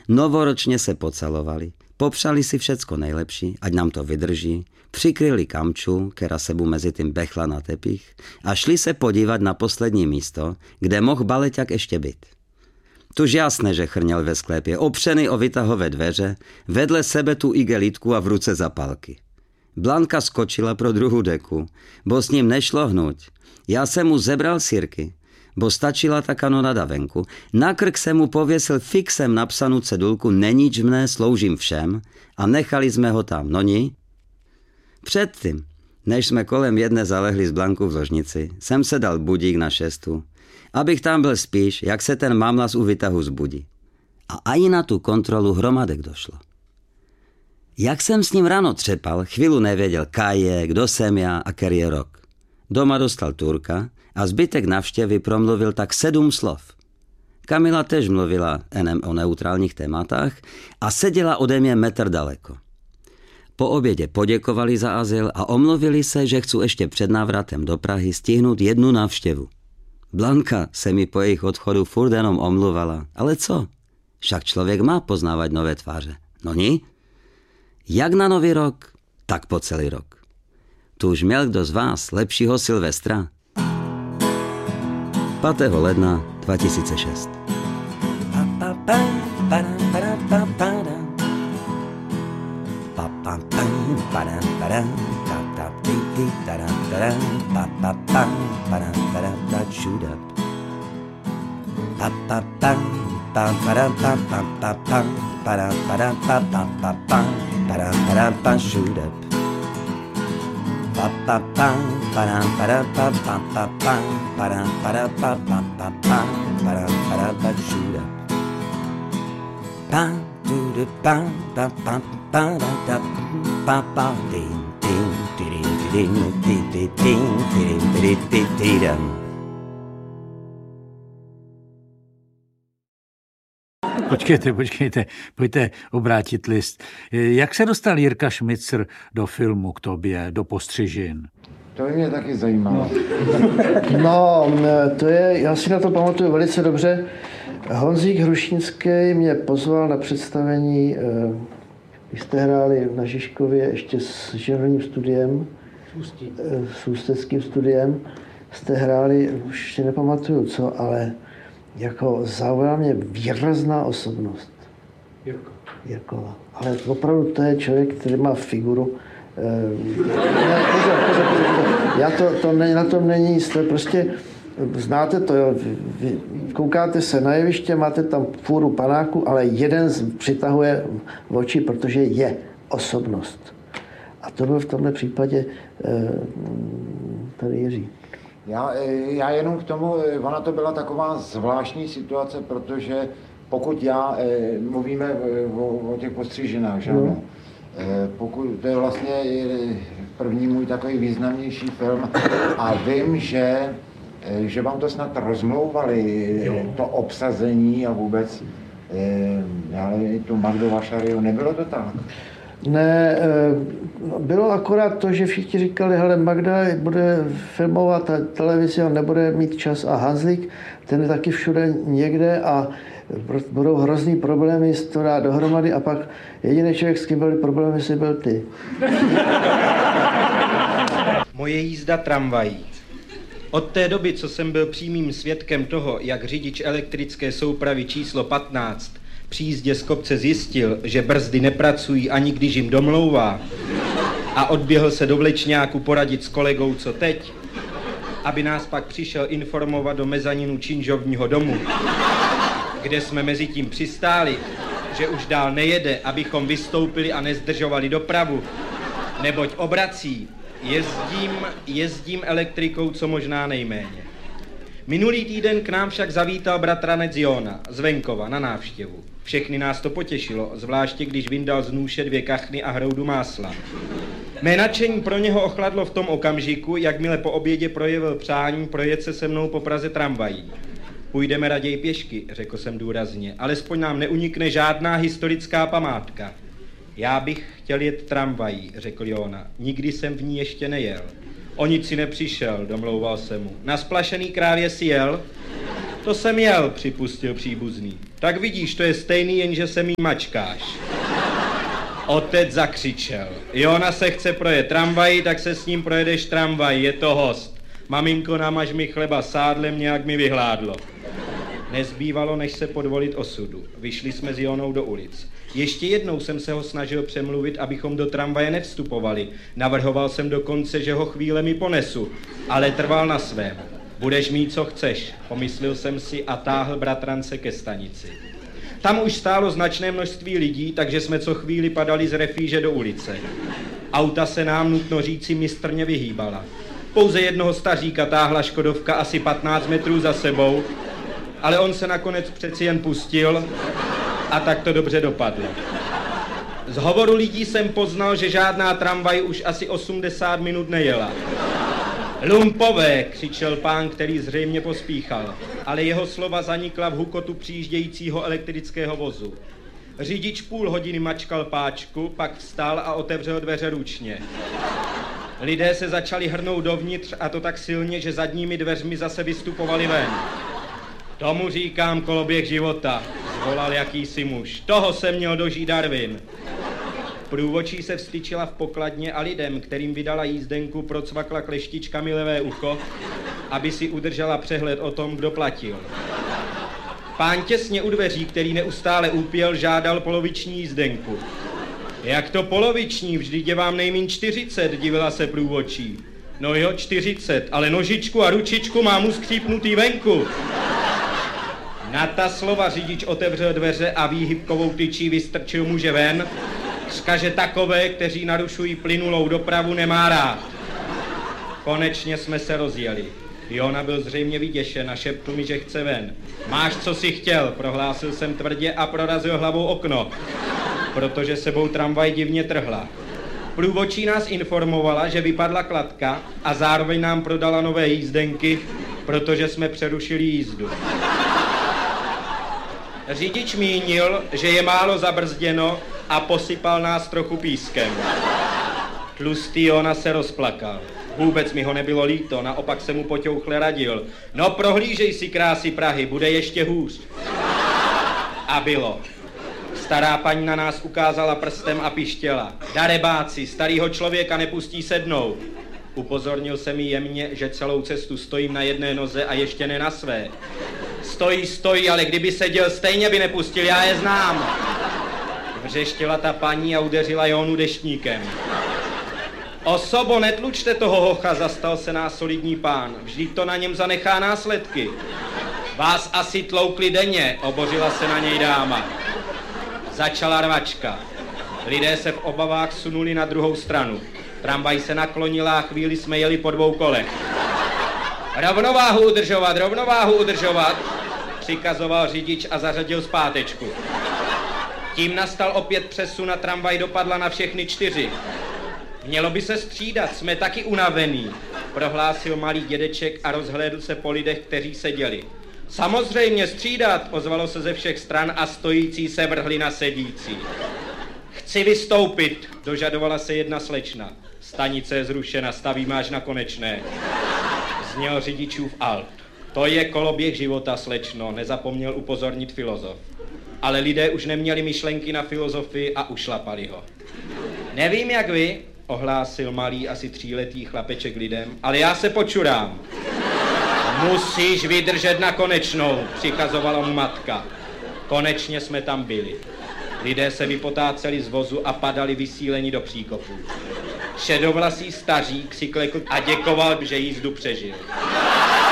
Novoročně se pocalovali, popřali si všecko nejlepší, ať nám to vydrží, přikryli Kamču, která se mu mezi tím bechla na tepich a šli se podívat na poslední místo, kde mohl baleťak ještě být. Tuž jasné, že chrněl ve sklepě, opřený o vytahové dveře, vedle sebe tu igelitku a v ruce zapálky. Blanka skočila pro druhou deku, bo s ním nešlo hnuť. Já jsem mu zebral sirky, bo stačila ta kanonada venku. Na krk jsem mu pověsil fixem napsanou cedulku Nenič mne, sloužím všem a nechali jsme ho tam, no ní? Předtím, než jsme kolem jedné zalehli s Blankou v ložnici, jsem se dal budík na 6, abych tam byl spíš, jak se ten mamlas u vytahu zbudí. A ani na tu kontrolu hromadek došlo. Jak jsem s ním ráno třepal, chvíli nevěděl, kaj je, kdo jsem já a který je rok. Doma dostal Turka a zbytek navštěvy promluvil tak 7 slov. Kamila tež mluvila enem o neutrálních tématách a seděla ode mě metr daleko. Po obědě poděkovali za azyl a omluvili se, že chci ještě před návratem do Prahy stihnout 1 návštěvu. Blanka se mi po jejich odchodu furt jenom omluvala. Ale co? Však člověk má poznávat nové tváře. No ní? Jak na nový rok, tak po celý rok. Tu už měl kdo z vás lepšího Silvestra? 5. ledna 2006. Shoot up. Počkejte, pojďte obrátit list. Jak se dostal Jirka Šmicr do filmu k tobě, do Postřižin? To mě taky zajímalo. No, já si na to pamatuju velice dobře. Honzík Hrušínský mě pozval na představení, když jste hráli na Žižkově ještě s živným studiem, s ústeckým studiem, jste hráli, už si nepamatuju co, ale jako zaujala mě výrazná osobnost. Jirkova. Ale opravdu to je člověk, který má figuru. Pozor. Na tom není jisté. Prostě znáte to, jo. Vy koukáte se na jeviště, máte tam fůru panáku, ale jeden přitahuje v oči, protože je osobnost. A to byl v tomhle případě tady Jiří. Já jenom k tomu, ona to byla taková zvláštní situace, protože pokud mluvíme o těch Postřižinách, že ano, pokud to je vlastně první můj takový významnější film a vím, že vám to snad rozmlouvali, to obsazení a vůbec, já nevím, tu Magdu Vašariu, nebylo to tak? Ne, bylo akorát to, že všichni říkali, hele, Magda bude filmovat televizi a nebude mít čas a Hanzlík, ten je taky všude někde a budou hrozný problémy s to dát dohromady a pak jediný člověk, s kým byly problémy, si byl ty. Moje jízda tramvají. Od té doby, co jsem byl přímým svědkem toho, jak řidič elektrické soupravy číslo 15 při jízdě z kopce zjistil, že brzdy nepracují ani když jim domlouvá a odběhl se do vlečňáku poradit s kolegou, co teď, aby nás pak přišel informovat do mezaninu činžovního domu, kde jsme mezi tím přistáli, že už dál nejede, abychom vystoupili a nezdržovali dopravu, neboť obrací, jezdím elektrikou co možná nejméně. Minulý týden k nám však zavítal bratranec Jona z venkova na návštěvu. Všechny nás to potěšilo, zvláště když vyndal z nůše 2 kachny a hroudu másla. Mé nadšení pro něho ochladlo v tom okamžiku, jakmile po obědě projevil přání projet se se mnou po Praze tramvají. Půjdeme raději pěšky, řekl jsem důrazně, alespoň nám neunikne žádná historická památka. Já bych chtěl jet tramvají, řekl Jona, nikdy jsem v ní ještě nejel. O nic si nepřišel, domlouval se mu. Na Splašený Krávě si jel? To jsem jel, připustil příbuzný. Tak vidíš, to je stejný, jenže se mý mačkáš. Otec zakřičel. Jona se chce projet tramvají, tak se s ním projedeš tramvaj, je to host. Maminko, namaž mi chleba sádlem, nějak mi vyhládlo. Nezbývalo, než se podvolit osudu. Vyšli jsme s Jonou do ulic. Ještě jednou jsem se ho snažil přemluvit, abychom do tramvaje nevstupovali. Navrhoval jsem dokonce, že ho chvílemi ponesu, ale trval na svém. Budeš mít, co chceš, pomyslel jsem si a táhl bratrance ke stanici. Tam už stálo značné množství lidí, takže jsme co chvíli padali z refýže do ulice. Auta se nám, nutno říci, mistrně vyhýbala. Pouze jednoho staříka táhla škodovka asi 15 metrů za sebou, ale on se nakonec přeci jen pustil a tak to dobře dopadlo. Z hovoru lidí jsem poznal, že žádná tramvaj už asi 80 minut nejela. Lumpové, křičel pán, který zřejmě pospíchal, ale jeho slova zanikla v hukotu přijíždějícího elektrického vozu. Řidič půl hodiny mačkal páčku, pak vstal a otevřel dveře ručně. Lidé se začali hrnout dovnitř a to tak silně, že zadními dveřmi zase vystupovali ven. Tomu říkám koloběh života, zvolal jakýsi muž. Toho se měl dožít Darwin. Průvodčí se vstyčila v pokladně a lidem, kterým vydala jízdenku, procvakla kleštičkami levé ucho, aby si udržela přehled o tom, kdo platil. Pán těsně u dveří, který neustále úpěl, žádal poloviční jízdenku. Jak to poloviční, vždyť je vám nejmíň 40, divila se průvodčí. No jo, 40, ale nožičku a ručičku mám uskřípnutý venku. Na ta slova řidič otevřel dveře a výhybkovou tyčí vystrčil muže ven. Řka, že takové, kteří narušují plynulou dopravu, nemá rád. Konečně jsme se rozjeli. Jona byl zřejmě vyděšen a šeptl mi, že chce ven. Máš, co si chtěl, prohlásil jsem tvrdě a prorazil hlavou okno, protože sebou tramvaj divně trhla. Průvodčí nás informovala, že vypadla kladka a zároveň nám prodala nové jízdenky, protože jsme přerušili jízdu. Řidič mínil, že je málo zabrzděno a posypal nás trochu pískem. Tlustý Jona se rozplakal. Vůbec mi ho nebylo líto, naopak se mu poťouchle radil. No prohlížej si krásy Prahy, bude ještě hůř. A bylo. Stará paní na nás ukázala prstem a pištěla. Darebáci, starýho člověka nepustí sednout. Upozornil jsem jí jemně, že celou cestu stojím na jedné noze a ještě ne na své. Stojí, ale kdyby seděl, stejně by nepustil, já je znám. Vřeštěla ta paní a udeřila Jonu deštníkem. Osobo, netlučte toho hocha, zastal se nás solidní pán. Vždyť to na něm zanechá následky. Vás asi tloukli denně, obořila se na něj dáma. Začala rvačka. Lidé se v obavách sunuli na druhou stranu. Tramvaj se naklonila a chvíli jsme jeli po dvou kolech. Rovnováhu udržovat, přikazoval řidič a zařadil zpátečku. Tím nastal opět přesun a tramvaj dopadla na všechny 4. Mělo by se střídat, jsme taky unavený, prohlásil malý dědeček a rozhlédl se po lidech, kteří seděli. Samozřejmě střídat, ozvalo se ze všech stran a stojící se vrhli na sedící. Chci vystoupit, dožadovala se jedna slečna. Stanice je zrušena, stavíme až na Konečné. Zněl řidičův alt. To je koloběh života, slečno, nezapomněl upozornit filozof. Ale lidé už neměli myšlenky na filozofii a ušlapali ho. Nevím jak vy, ohlásil malý asi 3letý chlapeček lidem, ale já se počurám. Musíš vydržet na Konečnou, přikazovala mu matka. Konečně jsme tam byli. Lidé se vypotáceli z vozu a padali vysíleni do příkopů. Šedovlasý stařík si klekl a děkoval, že jízdu přežil.